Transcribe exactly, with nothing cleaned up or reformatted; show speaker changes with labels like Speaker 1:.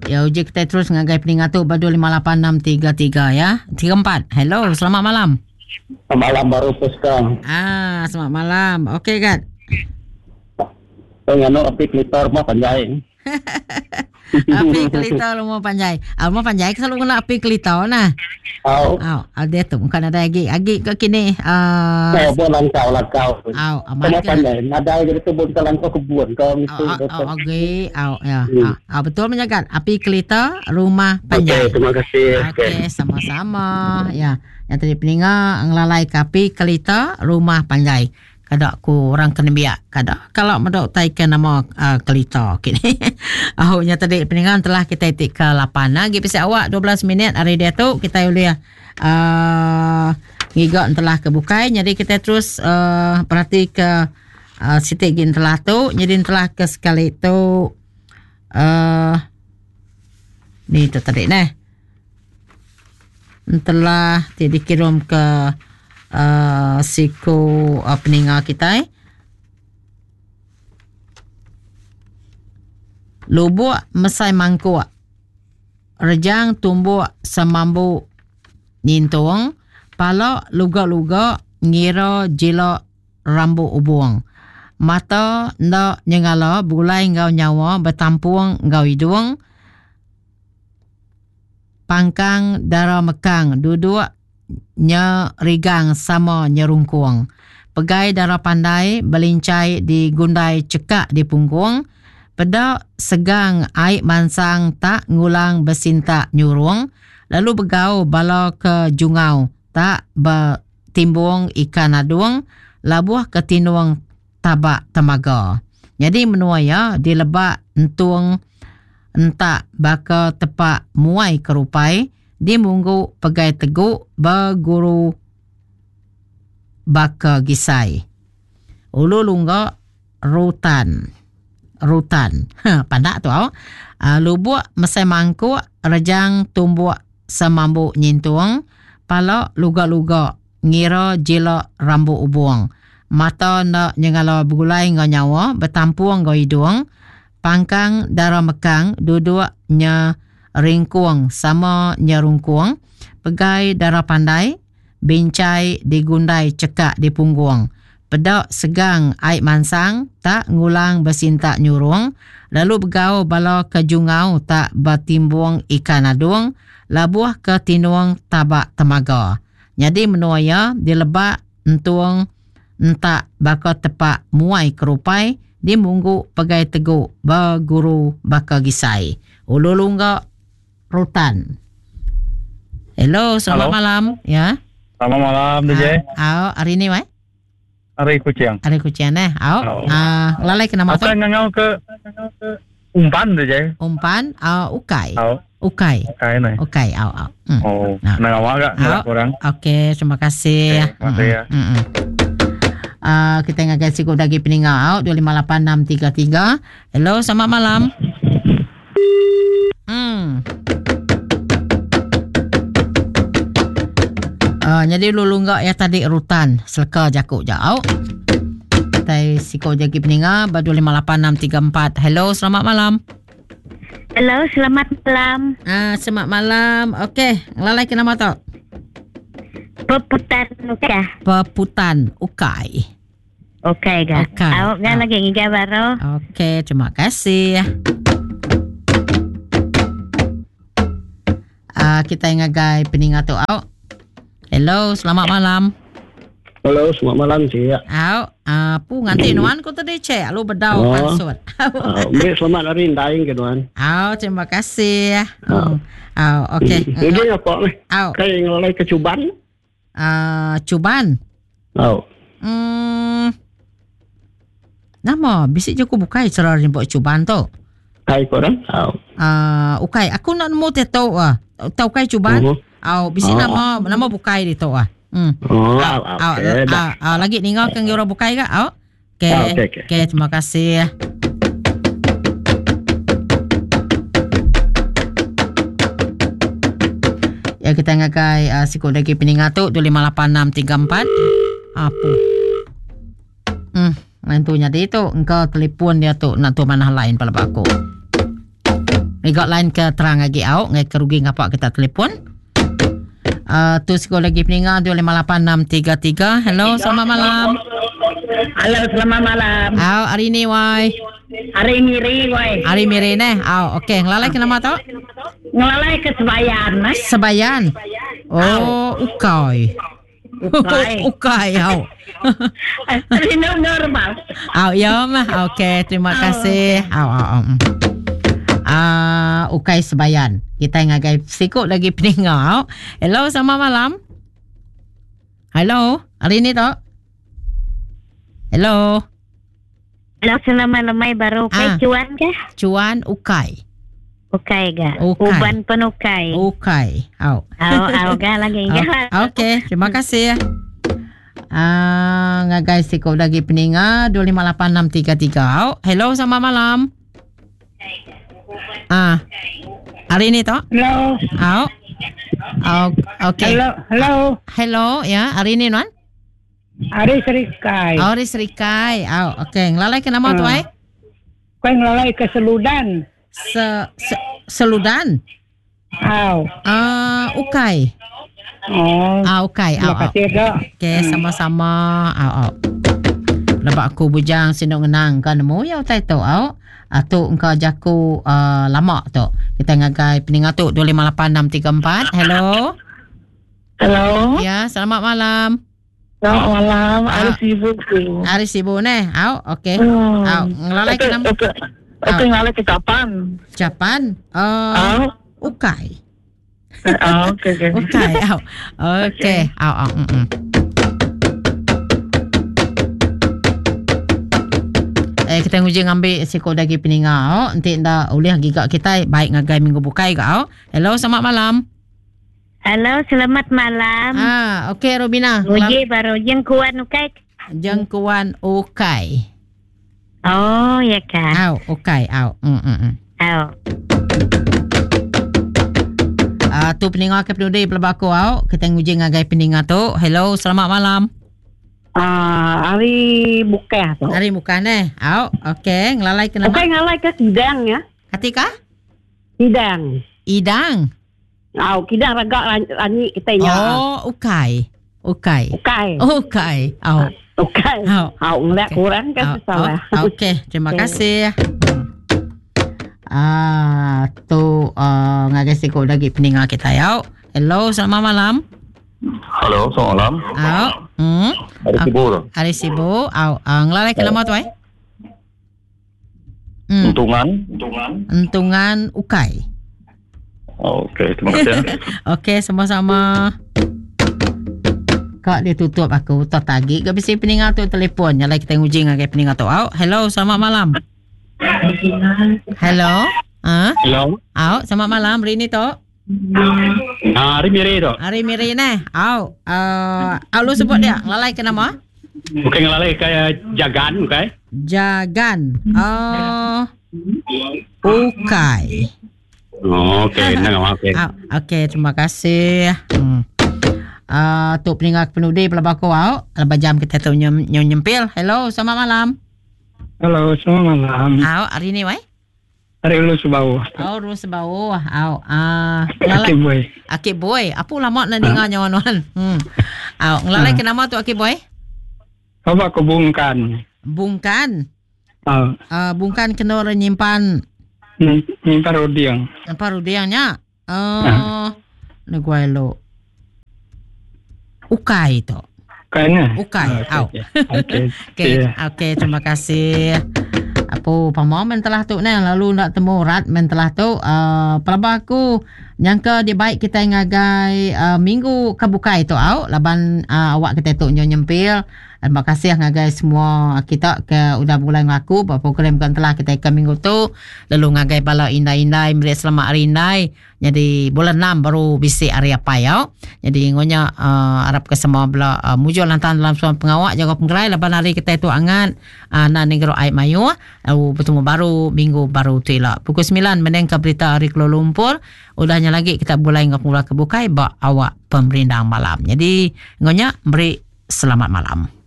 Speaker 1: Ya, uji kita terus ngagai peningat tu badu lima lapan enam tiga tiga ya. tiga empat. Hello, selamat malam.
Speaker 2: Selamat malam baru Puskang.
Speaker 1: Ah, selamat malam. Okey, Gat.
Speaker 2: Ngano api klitor mah panjai.
Speaker 1: Api klitor lumah panjai. Alma panjai selalu kena api klitor nah.
Speaker 2: Au.
Speaker 1: Au, ada tu bukan ada agi. Agi ke kini ah
Speaker 2: Saya pun langkau langkau.
Speaker 1: Au, aman
Speaker 2: Sama
Speaker 1: ke?
Speaker 2: pandai. Ada jadi kebun ke langkau kebun ke itu.
Speaker 1: Oh, okey. Au, ya. Ah, betul menjaga api klitor rumah panjai.
Speaker 2: Okey, terima kasih.
Speaker 1: Okey, sama-sama. Ya, yang tadi peninga ngelalai kapi kelita rumah panjai. Kada ku orang kena biak. Kada kalau medok taikan nama uh, kelita kini. Ahunya tadi peningan telah kita itik ke lapan lagi pisa awak dua belas minit hari dia tu kita boleh uh, ngigak telah kebukai. Jadi kita terus uh, perhati ke uh, sitik gin telah tu. Jadi telah ke sekali tu uh, ni tu tadi nah. Telah dikirim ke Uh, siku uh, peninga kita eh. Lubuk mesai mangkuk rejang tumbuh semambu nintung pala luga-luga ngira jila rambu ubung mata ndak nyengala bulai ngau nyawa bertampung ngau hidung pangkang darah mekang duduk nya rigang sama nyerungkuang. Pegai darah pandai belincai di gundai cekak di punggung. Peda segang air mansang tak ngulang bersintak nyurung. Lalu begau bala ke jungau tak bertimbung ikan adung. Labuh ke tinuang tabak temaga. Jadi menua ya dilebak entung entak baka tepak muai kerupai. Di munggu pegai teguk berguru baka gisai. Ulu lungga rutan. Rutan. Ha, pandak tu. Uh, lubuk mesai mangkuk rejang tumbuh semambu nyintuang. Pala luga-luga ngira jila rambu ubung. Mata nak nyengala begulai ngau nyawa bertampung ngau hidung. Pangkang darah mekang duduk nya ringkuang sama nyerungkuang. Pegai darah pandai bincai digundai cekak di punggung. Pedak segang air mansang tak ngulang bersintak nyurung. Lalu begau bala ke jungau tak bertimbung ikan adung. Labuh ke tinuang tabak temaga. Jadi menuaya dilebak entuang entak baka tepak muai kerupai. Di munggu pegai teguk berguru baka gisai. Ulu lungga rutan. Hello, selamat
Speaker 3: Halo.
Speaker 1: malam. Ya.
Speaker 3: Selamat malam, D J.
Speaker 1: Ah, hari ni, Mai?
Speaker 3: Hari Kucing.
Speaker 1: Hari Kucing, eh? Ah, ah, lalai ke nama tu?
Speaker 3: Apa ngangau ke umpan, D J?
Speaker 1: Umpan, ah, ukai.
Speaker 3: Oh.
Speaker 1: Ukai.
Speaker 3: Ukai ni.
Speaker 1: Ukai, au, au. Hmm.
Speaker 3: Oh,
Speaker 1: Nah.
Speaker 3: nak awak tak? Nak kurang.
Speaker 1: Okey, terima kasih.
Speaker 3: Okey, terima kasih ya.
Speaker 1: Mm, mm, mm. Uh, kita ngagai sikut dagi peningau dua lima lapan enam tiga tiga. Hello, selamat malam. Hmm. Uh, jadi lulu enggak ya tadi rutan seleka jakuk jauh. Tai sikau jagi peninga badu lima lapan enam tiga empat. Hello, selamat malam.
Speaker 4: Hello, selamat malam.
Speaker 1: Ah, selamat malam. Okey, lalai ke nama tu?
Speaker 4: Peputan Uka.
Speaker 1: Peputan Ukai.
Speaker 4: Okey, ga.
Speaker 1: Ukai.
Speaker 4: Awak kan
Speaker 1: Ah.
Speaker 4: lagi ngiga baru.
Speaker 1: Okey, terima kasih. Uh, kita ngagai peninga tu au. Hello, selamat malam.
Speaker 2: Halo, selamat malam Cik.
Speaker 1: Au, uh, pu nganti nuan ko tadi cek lu bedau
Speaker 2: Oh.
Speaker 1: pansut.
Speaker 2: Uh, Baik, selamat hari daing ke tuan.
Speaker 1: Au, terima kasih. Au, au, okey.
Speaker 2: Ini apa ni?
Speaker 1: Au,
Speaker 2: Kayak ngelalai kecuban?
Speaker 1: uh, cuban.
Speaker 2: Oh.
Speaker 1: Hmm. Nama bisik je aku bukai cara jemput cuban tu.
Speaker 2: Kai korang? Oh.
Speaker 1: Uh, ukai, aku nak nemu te tau ah. Tau kai cuban?
Speaker 2: Uh-huh.
Speaker 1: Au, bisik
Speaker 2: Oh.
Speaker 1: nama nama bukai di tu ah. Hmm.
Speaker 2: Oh,
Speaker 1: Au,
Speaker 2: oh,
Speaker 1: au,
Speaker 2: okey.
Speaker 1: au, au, lagi ni ngau kang yura bukai ke? Au. Okey.
Speaker 2: Ah, okey, okey.
Speaker 1: Okey, terima kasih. Ya, kita ngagai uh, sikut lagi peningat tu dua lima lapan enam tiga empat. Apa? Hmm, lain tu nyadi tu engkau telefon dia tu nak tu mana lain pada aku. Regak line ke terang lagi au ngai kerugi ngapa kita telefon. Uh, tu sekolah lagi peningat dua lima lapan enam tiga tiga. Hello, selamat malam.
Speaker 4: Halo, selamat malam.
Speaker 1: Au, hari ni wai.
Speaker 4: Hari Miri, woi.
Speaker 1: Hari Miri ne. Au, okey. Ngelalai ke nama tu?
Speaker 4: Ngelalai ke Sebayan, eh?
Speaker 1: Sebayan. Oh, Ukai.
Speaker 4: Ukai.
Speaker 1: Ukai, au.
Speaker 4: Hari normal.
Speaker 1: Au, ya mah. Okey, terima kasih. Au, au, au. Ah, uh, Ukai Sebayan. Kita ngagai sikut lagi peningau. Hello, selamat malam. Hello, hari ni tu. Hello.
Speaker 4: Halo, selamat malam baru Ukai
Speaker 1: Ah.
Speaker 4: cuan ke?
Speaker 1: Cuan Ukai.
Speaker 4: Ukai ga.
Speaker 1: Ukai.
Speaker 4: Uban pun Ukai.
Speaker 1: Ukai. Au.
Speaker 4: Au, au ga lagi ga.
Speaker 1: Oh, okey, terima kasih. Ah, uh, ngagai sikut lagi peningat dua lima lapan enam tiga tiga. Hello, selamat malam. Ah. Hari ni tu?
Speaker 4: Hello.
Speaker 1: Au. Oh, okey.
Speaker 4: Hello, hello.
Speaker 1: Hello, ya. Hari ni non?
Speaker 4: Hari Serikai.
Speaker 1: Oh, di Serikai. Oh, okey. Ngelalai ke nama tu, ai?
Speaker 4: Kau ngelalai ke Seludan.
Speaker 1: Se, se Seludan.
Speaker 4: Au.
Speaker 1: Ah, uh, Ukai.
Speaker 4: Oh.
Speaker 1: Ah, Ukai.
Speaker 4: Terima
Speaker 1: Oh,
Speaker 4: kasih, Kak.
Speaker 1: okey, sama-sama. Oh, oh. Lepas aku bujang sindok ngenang kan mu ya utai tu. Oh. Atuk engkau jaku uh, lama tu. Kita ngagai peningat tu dua lima lapan enam tiga empat. Hello.
Speaker 4: Hello.
Speaker 1: Ya, selamat malam.
Speaker 4: Selamat malam.
Speaker 1: Hari
Speaker 4: sibuk tu.
Speaker 1: Hari sibuk ne. Au, okey.
Speaker 4: Hmm.
Speaker 1: Au, ngelalai ke nama?
Speaker 4: Oke, oke, ngalai ke Japan.
Speaker 1: Japan. Uh,
Speaker 4: Au.
Speaker 1: Ukai.
Speaker 4: Oh, oke, oke.
Speaker 1: Ukai. Au. Okey. Au, au. Mm -mm. Eh, kita nguji ngambil sikot dagi peningau. Nanti ndak boleh gigak kita baik ngagai minggu bukai kau. Hello, selamat malam.
Speaker 4: Halo, selamat malam.
Speaker 1: Ah, okey Robina.
Speaker 4: Uji baru jengkuan Ukai.
Speaker 1: Jengkuan Ukai.
Speaker 4: Oh, ya kan.
Speaker 1: Au, Ukai, au. Mm mm. mm.
Speaker 4: Oh.
Speaker 1: Ah, tu peningau ke penduduk pelabak aku au. Kita nguji ngagai peningau tu. Hello, selamat malam.
Speaker 4: Ah, hari buka tu.
Speaker 1: Hari bukan eh. Au, okey. Ngelalai ke nama?
Speaker 4: Ukai ngalai ke Kidang ya.
Speaker 1: Katika?
Speaker 4: Kidang.
Speaker 1: Idang.
Speaker 4: Oh, Kidang ragak rani kita nya.
Speaker 1: Oh, Ukai. Ukai.
Speaker 4: Ukai.
Speaker 1: Ukai. Au.
Speaker 4: Ukai.
Speaker 1: Au.
Speaker 4: Au ngeliat kurang kan
Speaker 1: Oh,
Speaker 4: salah.
Speaker 1: oh, Okey, terima
Speaker 4: Okey.
Speaker 1: kasih. Ah, tu uh, ngagai sikut lagi peninggal kita ya. Hello, selamat malam.
Speaker 3: Halo, selamat malam.
Speaker 1: Au. Hmm.
Speaker 3: Hari sibuk tu.
Speaker 1: Hari sibuk. Au, uh, ngelalai ke nama tu ai? Hmm.
Speaker 3: Untungan. Untungan.
Speaker 1: Entungan Ukai.
Speaker 3: Okey, terima kasih.
Speaker 1: Okey, sama-sama. Kak dia tutup aku tak tagi. Gak bisa peninggal tu telefon. Nyalai kita uji ngagai peninggal tu. Au. Hello, selamat malam. Hello. Ah,
Speaker 3: Hello.
Speaker 1: au, selamat malam. Rini tu.
Speaker 3: Ah, hari Miri tu.
Speaker 1: Hari Miri ne. Au. Uh, au lu sebut dia. Lalai ke nama?
Speaker 3: Bukan ngelalai kayak Jagan, bukan?
Speaker 1: Jagan. Oh. Ukai.
Speaker 3: Oh, okey, nak okey.
Speaker 1: Au. Okey, terima kasih. Hmm. Uh, tu peninggal penudi pelabak aku au. Lepas jam kita tu nyem, nyem, nyempil. Hello, selamat malam.
Speaker 2: Halo, selamat malam.
Speaker 1: Au, hari ni wai?
Speaker 2: Hari lu sebau.
Speaker 1: Au, ru sebau. Au. Ah,
Speaker 2: Okey,
Speaker 1: lalai.
Speaker 2: boy.
Speaker 1: Akik boy. Apa lama nak dengar nyawan-nyawan. Hmm. Au, ngelalai ke nama tu akik boy?
Speaker 2: Coba aku bungkan.
Speaker 1: Bungkan.
Speaker 2: Ah,
Speaker 1: Uh, bungkan kena orang nyimpan
Speaker 2: ni ni baru dia.
Speaker 1: apa rudiangnya? Uh, Negoi lo. Ukai tu.
Speaker 2: Kayaknya.
Speaker 1: Ukai. Au.
Speaker 2: Okey.
Speaker 1: Okey, okey, terima kasih. Apa pamau men telah tu ne lalu nak temu rat men telah tu uh, pelabak aku nyangka dia baik kita ngagai uh, minggu kebukai tu au laban uh, awak kita tu nyempil. Terima kasih ngagai semua kita ke udah mulai ngaku bahawa program kan telah kita ikan minggu tu lalu ngagai bala indai-indai meriak selamat hari indai jadi bulan enam baru bisi hari apa ya jadi ngonya uh, harap ke semua bela uh, mujur lantaran dalam semua pengawak jaga penggerai laban hari kita itu angan uh, na negara air mayu lalu bertemu baru minggu baru tu lah pukul sembilan meneng ke berita hari Kuala Lumpur udahnya lagi kita mulai ngapula kebukai bak awak pemerintah malam jadi ngonya beri selamat malam.